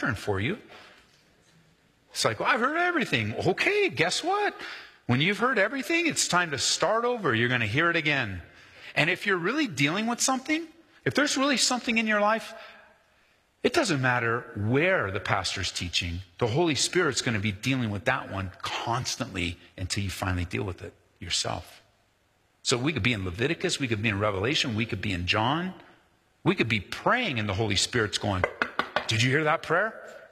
doctrine for you. It's like, well, I've heard everything. Okay, guess what? When you've heard everything, it's time to start over. You're going to hear it again. And if you're really dealing with something, if there's really something in your life, it doesn't matter where the pastor's teaching. The Holy Spirit's going to be dealing with that one constantly until you finally deal with it yourself. So we could be in Leviticus, we could be in Revelation, we could be in John. We could be praying and the Holy Spirit's going, did you hear that prayer?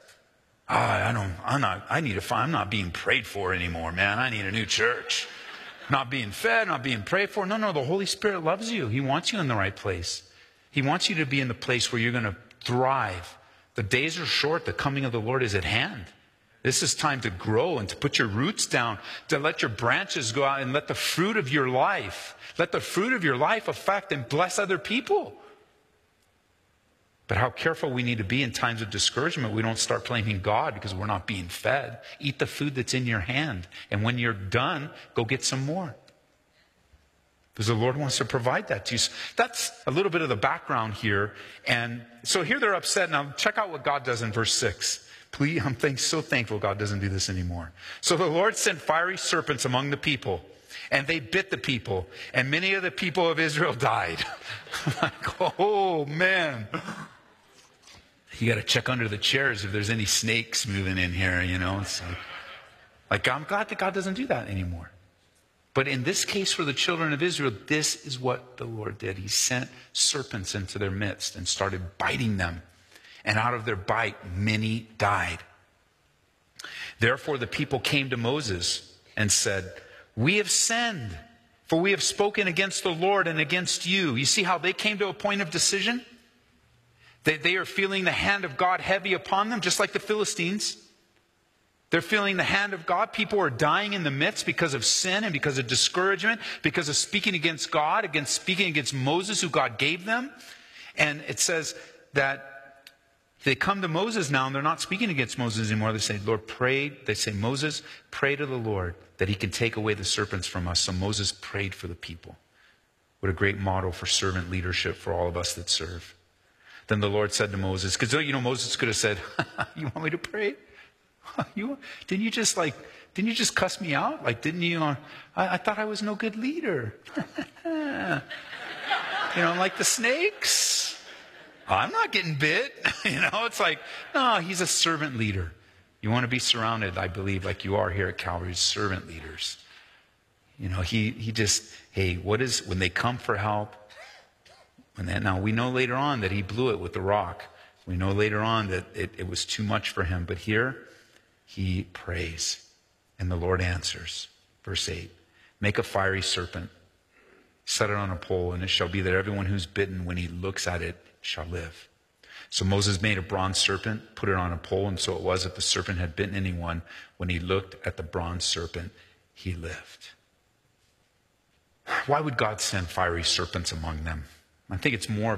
I'm not being prayed for anymore, man. I need a new church. Not being fed, not being prayed for. No, the Holy Spirit loves you. He wants you in the right place. He wants you to be in the place where you're going to thrive. The days are short. The coming of the Lord is at hand. This is time to grow and to put your roots down, to let your branches go out and let the fruit of your life affect and bless other people. But how careful we need to be in times of discouragement. We don't start blaming God because we're not being fed. Eat the food that's in your hand. And when you're done, go get some more. Because the Lord wants to provide that to you. That's a little bit of the background here. And so here they're upset. Now check out what God does in verse 6. Please, I'm so thankful God doesn't do this anymore. So the Lord sent fiery serpents among the people. And they bit the people. And many of the people of Israel died. Like, oh man. You got to check under the chairs if there's any snakes moving in here, you know. It's like, I'm glad that God doesn't do that anymore. But in this case for the children of Israel, this is what the Lord did. He sent serpents into their midst and started biting them. And out of their bite, many died. Therefore the people came to Moses and said, we have sinned, for we have spoken against the Lord and against you. You see how they came to a point of decision? They are feeling the hand of God heavy upon them, just like the Philistines. They're feeling the hand of God. People are dying in the midst because of sin and because of discouragement, because of speaking against God, speaking against Moses, who God gave them. And it says that they come to Moses now, and they're not speaking against Moses anymore. They say, Lord, pray. They say, Moses, pray to the Lord that he can take away the serpents from us. So Moses prayed for the people. What a great model for servant leadership for all of us that serve. Then the Lord said to Moses, because Moses could have said, you want me to pray? Didn't you just cuss me out? Like, didn't you? I thought I was no good leader. Like the snakes. I'm not getting bit. It's like, no, he's a servant leader. You want to be surrounded, I believe, like you are here at Calvary, servant leaders. He just, when they come for help, now we know later on that he blew it with the rock. We know later on that it was too much for him. But here, he prays, and the Lord answers. Verse 8, make a fiery serpent, set it on a pole, and it shall be that everyone who's bitten, when he looks at it, shall live. So Moses made a bronze serpent, put it on a pole, and so it was if the serpent had bitten anyone, when he looked at the bronze serpent, he lived. Why would God send fiery serpents among them? I think it's more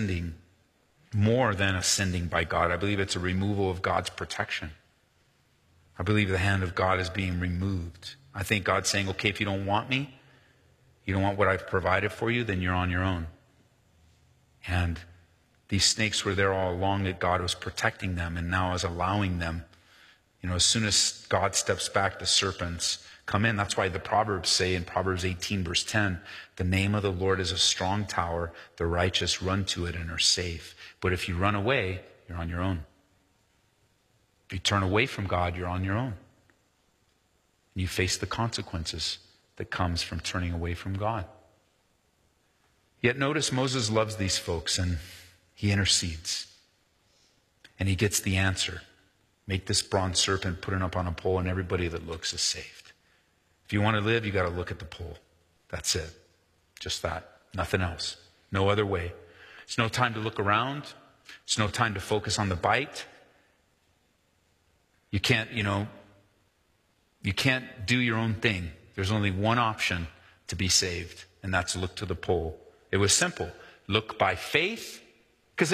than ascending by God. I believe it's a removal of God's protection. I believe the hand of God is being removed. I think God's saying, okay, if you don't want me, you don't want what I've provided for you, then you're on your own. And these snakes were there all along, that God was protecting them and now is allowing them. As soon as God steps back, the serpents come in. That's why the Proverbs say in Proverbs 18, verse 10, the name of the Lord is a strong tower. The righteous run to it and are safe. But if you run away, you're on your own. If you turn away from God, you're on your own. And you face the consequences that comes from turning away from God. Yet notice Moses loves these folks and he intercedes. And he gets the answer. Make this bronze serpent, put it up on a pole, and everybody that looks is saved. If you want to live, you got to look at the pole. That's it. Just that. Nothing else. No other way. It's no time to look around. It's no time to focus on the bite. You can't do your own thing. There's only one option to be saved, and that's to look to the pole. It was simple. Look by faith. Because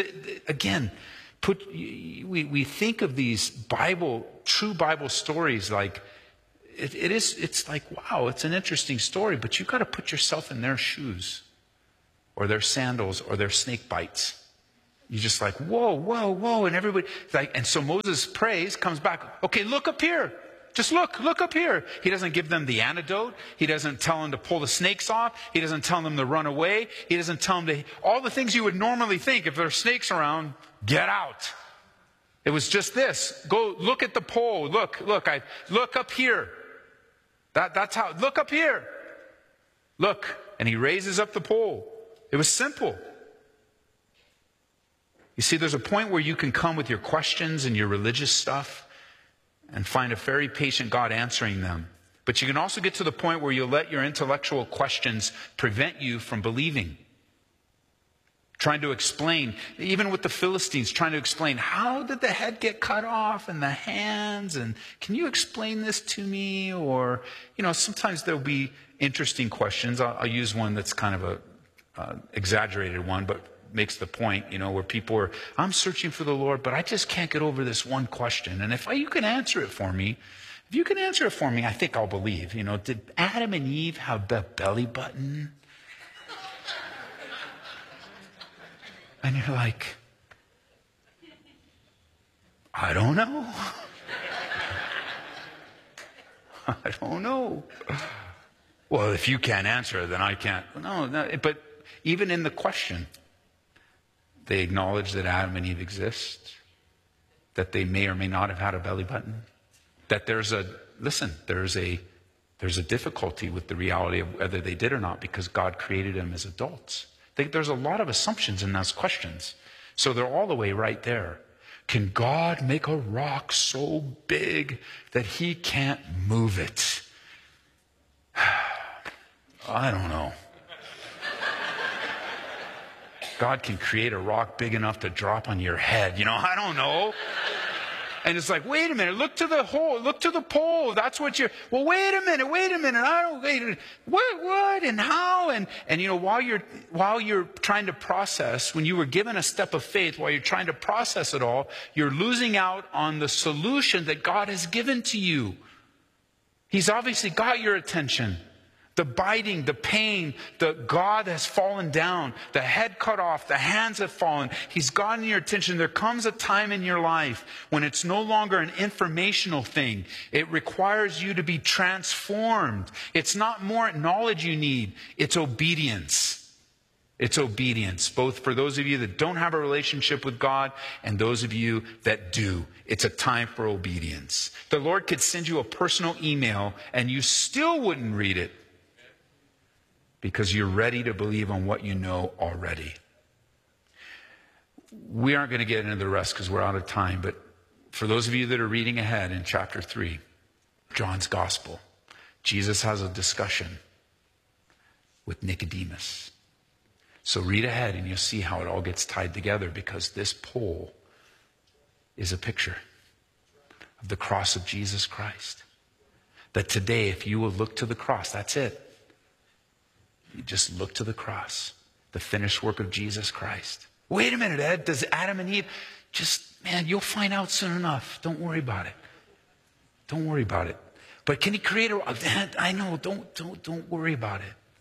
we think of these true Bible stories like, it's like, wow, it's an interesting story, but you've got to put yourself in their shoes or their sandals or their snake bites. You're just like, whoa, whoa, whoa. And everybody, like, and so Moses prays, comes back. Okay, look up here. Just look up here. He doesn't give them the antidote. He doesn't tell them to pull the snakes off. He doesn't tell them to run away. He doesn't tell them to, all the things you would normally think if there are snakes around, get out. It was just this. Go look at the pole. Look up here. That's how, look up here. Look. And he raises up the pole. It was simple. You see, there's a point where you can come with your questions and your religious stuff and find a very patient God answering them. But you can also get to the point where you'll let your intellectual questions prevent you from believing. Trying to explain, even with the Philistines, trying to explain, how did the head get cut off and the hands? And can you explain this to me? Or, sometimes there'll be interesting questions. I'll use one that's kind of a exaggerated one, but makes the point, where people are, I'm searching for the Lord, but I just can't get over this one question. And if you can answer it for me, I think I'll believe. Did Adam and Eve have the belly button? And you're like, I don't know. I don't know. Well, if you can't answer it, then I can't. No, but even in the question, they acknowledge that Adam and Eve exist, that they may or may not have had a belly button, that there's a difficulty with the reality of whether they did or not because God created them as adults. There's a lot of assumptions in those questions. So they're all the way right there. Can God make a rock so big that he can't move it? I don't know. God can create a rock big enough to drop on your head. I don't know. And it's like, wait a minute, look to the hole, look to the pole. That's what well, wait a minute. What and how? And while you're trying to process, when you were given a step of faith, while you're trying to process it all, you're losing out on the solution that God has given to you. He's obviously got your attention. The biting, the pain, the God has fallen down, the head cut off, the hands have fallen. He's gotten your attention. There comes a time in your life when it's no longer an informational thing. It requires you to be transformed. It's not more knowledge you need. It's obedience. It's obedience, both for those of you that don't have a relationship with God and those of you that do. It's a time for obedience. The Lord could send you a personal email and you still wouldn't read it, because you're ready to believe on what you know already. We aren't going to get into the rest because we're out of time, but for those of you that are reading ahead in chapter 3, John's Gospel, Jesus has a discussion with Nicodemus. So read ahead and you'll see how it all gets tied together, because this pole is a picture of the cross of Jesus Christ. That today, if you will look to the cross, that's it. You just look to the cross, the finished work of Jesus Christ. Wait a minute, Ed, does Adam and Eve you'll find out soon enough. Don't worry about it. Don't worry about it. But can he create I know, don't worry about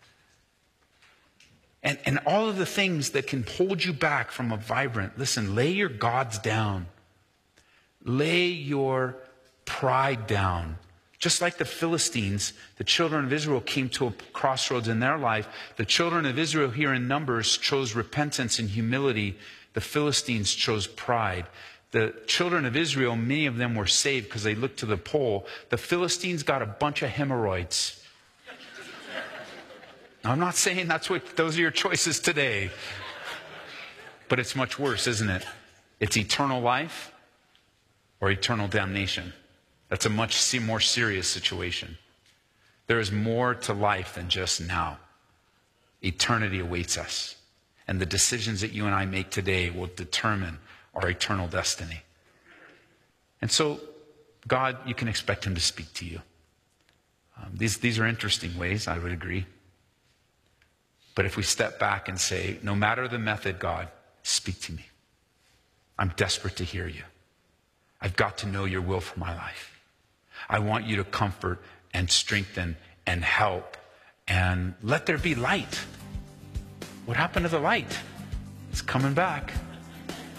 it. And all of the things that can hold you back from a vibrant, listen, lay your gods down. Lay your pride down. Just like the Philistines, the children of Israel came to a crossroads in their life. The children of Israel here in Numbers chose repentance and humility. The Philistines chose pride. The children of Israel, many of them were saved because they looked to the pole. The Philistines got a bunch of hemorrhoids. Now, I'm not saying those are your choices today. But it's much worse, isn't it? It's eternal life or eternal damnation. That's a much more serious situation. There is more to life than just now. Eternity awaits us. And the decisions that you and I make today will determine our eternal destiny. And so, God, you can expect him to speak to you. These are interesting ways, I would agree. But if we step back and say, no matter the method, God, speak to me. I'm desperate to hear you. I've got to know your will for my life. I want you to comfort and strengthen and help and let there be light. What happened to the light? It's coming back.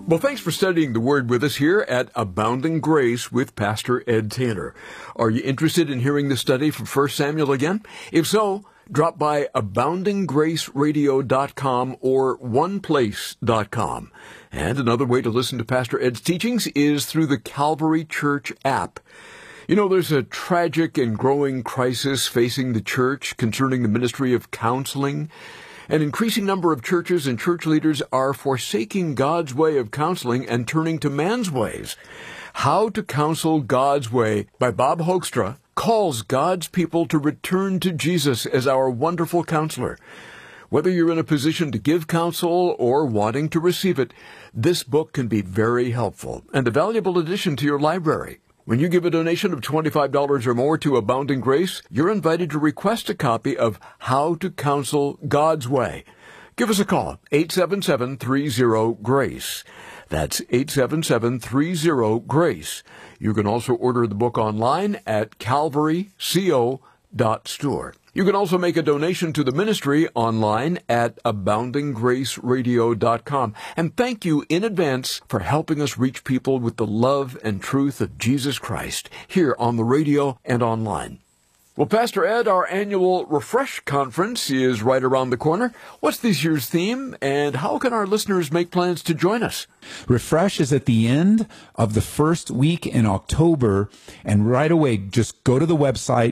Well, thanks for studying the Word with us here at Abounding Grace with Pastor Ed Taylor. Are you interested in hearing the study from 1 Samuel again? If so, drop by aboundinggraceradio.com or oneplace.com. And another way to listen to Pastor Ed's teachings is through the Calvary Church app. You know, there's a tragic and growing crisis facing the church concerning the ministry of counseling. An increasing number of churches and church leaders are forsaking God's way of counseling and turning to man's ways. How to Counsel God's Way by Bob Hoekstra calls God's people to return to Jesus as our wonderful counselor. Whether you're in a position to give counsel or wanting to receive it, this book can be very helpful and a valuable addition to your library. When you give a donation of $25 or more to Abounding Grace, you're invited to request a copy of How to Counsel God's Way. Give us a call, 877-30-GRACE. That's 877-30-GRACE. You can also order the book online at calvaryco.store. You can also make a donation to the ministry online at aboundinggraceradio.com. And thank you in advance for helping us reach people with the love and truth of Jesus Christ here on the radio and online. Well, Pastor Ed, our annual Refresh Conference is right around the corner. What's this year's theme, and how can our listeners make plans to join us? Refresh is at the end of the first week in October, and right away, just go to the website,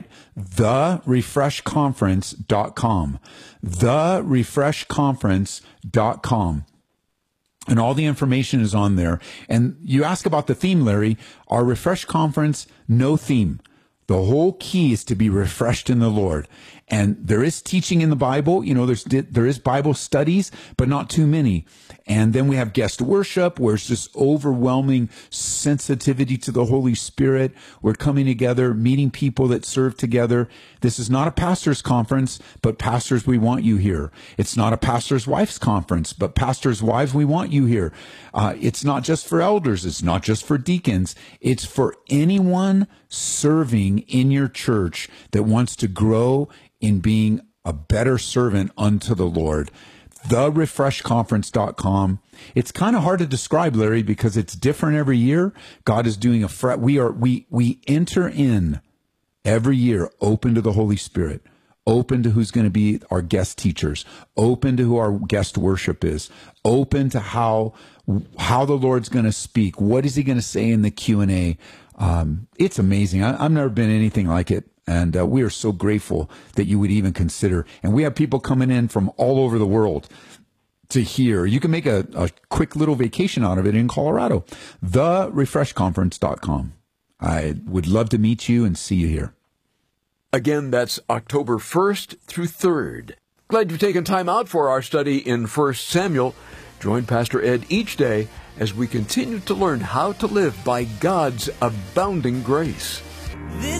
therefreshconference.com, therefreshconference.com. And all the information is on there. And you ask about the theme, Larry. Our Refresh Conference, no theme. The whole key is to be refreshed in the Lord. And there is teaching in the Bible. You know, there is Bible studies, but not too many. And then we have guest worship, where it's just overwhelming sensitivity to the Holy Spirit. We're coming together, meeting people that serve together. This is not a pastor's conference, but pastors, we want you here. It's not a pastor's wife's conference, but pastors' wives, we want you here. It's not just for elders. It's not just for deacons. It's for anyone serving in your church that wants to grow in being a better servant unto the Lord. therefreshconference.com. It's kind of hard to describe, Larry, because it's different every year. God is doing we enter in every year open to the Holy Spirit, open to who's going to be our guest teachers, open to who our guest worship is, open to how the Lord's going to speak. What is he going to say in the Q&A? It's amazing. I've never been anything like it. And we are so grateful that you would even consider. And we have people coming in from all over the world to hear. You can make a quick little vacation out of it in Colorado. therefreshconference.com. I would love to meet you and see you here. Again, that's October 1st through 3rd. Glad you've taken time out for our study in 1 Samuel. Join Pastor Ed each day as we continue to learn how to live by God's abounding grace.